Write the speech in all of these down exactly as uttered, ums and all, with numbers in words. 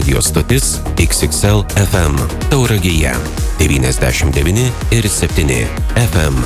Radio stotis X X L F M Tauragėje devyniasdešimt devyni ir septyni F M.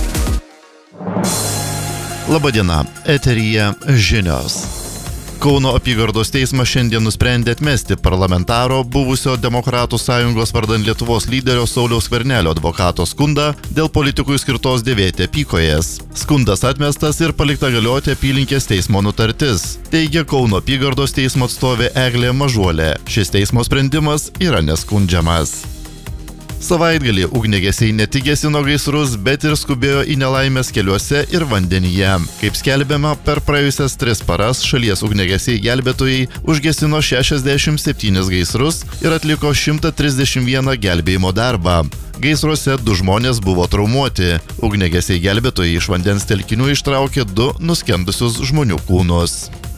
Labadiena, eteryje žinios. Kauno apygardos teismas šiandien nusprendė atmesti parlamentaro buvusio Demokratų sąjungos vardan Lietuvos lyderio Sauliaus Skvernelio advokato skundą dėl politikui skirtos dėvėti apykojes. Skundas atmestas ir palikta galioti apylinkės teismo nutartis, teigia Kauno apygardos teismo atstovė Eglė Mažuolė. Šis teismo sprendimas yra neskundžiamas. Savaitgalį ugniagesiai ne tik gesino gaisrus, bet ir skubėjo į nelaimės keliuose ir vandenyje. Kaip skelbiama, per praėjusias tris paras šalies ugniagesiai gelbėtojai užgesino šešiasdešimt septynis gaisrus ir atliko šimtą trisdešimt vieną gelbėjimo darbą. Gaisruose du žmonės buvo traumuoti. Ugniagesiai gelbėtojai iš vandens telkinių ištraukė du nuskendusius žmonių kūnus.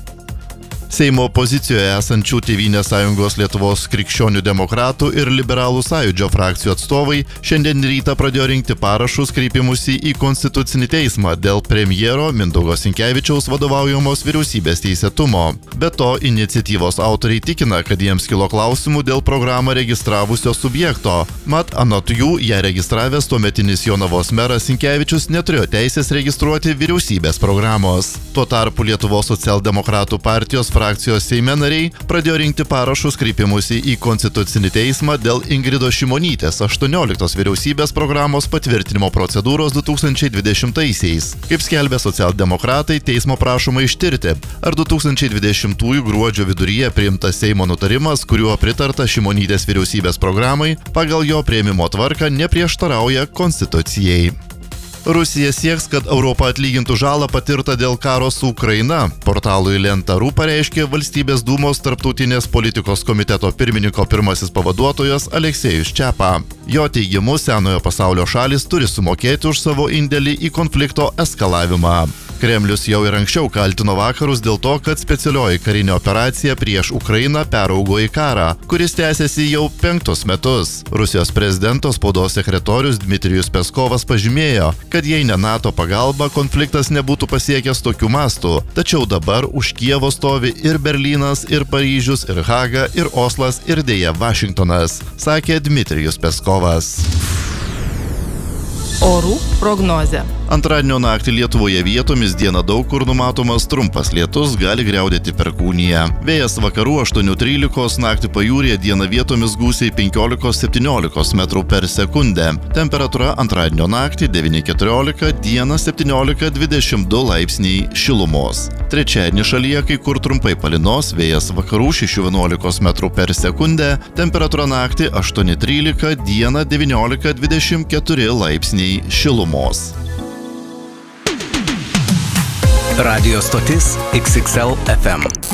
Seimo opozicijoje esančių Tėvynės sąjungos Lietuvos krikščionių demokratų ir liberalų sąjūdžio frakcijų atstovai šiandien rytą pradėjo rinkti parašus kreipimusi į Konstitucinį teismą dėl premjero Mindaugo Sinkevičiaus vadovaujamos vyriausybės teisėtumo. Be to, iniciatyvos autoriai tikina, kad jiems kilo klausimų dėl programą registravusio subjekto. Mat, anot jų, ją registravęs tuometinis Jonavos meras Sinkevičius neturėjo teisės registruoti vyriausybės programos. Tuo tarpu Lietuvos socialdemokratų partijos frakcijos Seime nariai pradėjo rinkti parašus kreipimusi į Konstitucinį teismą dėl Ingridos Šimonytės aštuonioliktos vyriausybės programos patvirtinimo procedūros du tūkstančiai dvidešimtaisiais. Kaip skelbė socialdemokratai, teismo prašoma ištirti, ar du tūkstančiai dvidešimtųjų gruodžio viduryje priimtas Seimo nutarimas, kuriuo pritarta Šimonytės vyriausybės programai, pagal jo priėmimo tvarką neprieštarauja Konstitucijai. Rusija sieks, kad Europa atlygintų žalą patirtą dėl karo su Ukraina. Portalui Lenta.ru pareiškė Valstybės dūmos tarptautinės politikos komiteto pirmininko pirmasis pavaduotojas Aleksejus Čepa. Jo teigimu, senojo pasaulio šalis turi sumokėti už savo indėlį į konflikto eskalavimą. Kremlius jau ir anksčiau kaltino vakarus dėl to, kad specialioji karinė operacija prieš Ukrainą peraugo į karą, kuris tęsiasi jau penktus metus. Rusijos prezidento spaudos sekretorius Dmitrijus Peskovas pažymėjo, kad jei ne NATO pagalba, konfliktas nebūtų pasiekęs tokių mastų. Tačiau dabar už Kijevo stovi ir Berlynas, ir Paryžius, ir Haga, ir Oslas, ir dėja Vašingtonas, sakė Dmitrijus Peskovas. Orų prognozė. Antradienio naktį Lietuvoje vietomis dieną daug kur numatomas trumpas lietus, gali griaudėti perkūniją. Vėjas vakarų aštuoni trylika, naktį pajūryje dieną vietomis gūsiai penkiolika septyniolika metrų per sekundę. Temperatūra antradienio naktį devyni keturiolika, dieną septyniolika dvidešimt du laipsniai šilumos. Trečiadienį šalyje kai kur trumpai palynos, vėjas vakarų šeši vienuolika metrų per sekundę, temperatūra naktį aštuoni trylika, dieną devyniolika dvidešimt keturi laipsniai šilumos. Radio stotis X X L F M.